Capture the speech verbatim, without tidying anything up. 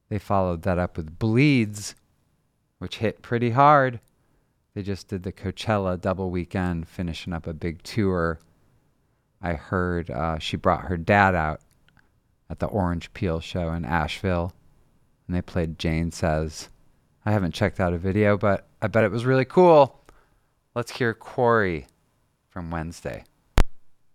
They followed that up with Bleeds, which hit pretty hard. They just did the Coachella double weekend, finishing up a big tour. I heard uh, she brought her dad out at the Orange Peel show in Asheville, and they played Jane Says. I haven't checked out a video, but I bet it was really cool. Let's hear Quarry from Wednesday.